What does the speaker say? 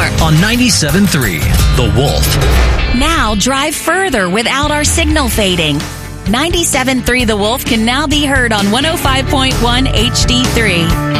on 97.3 The Wolf. Now drive further without our signal fading. 97.3 The Wolf can now be heard on 105.1 HD3.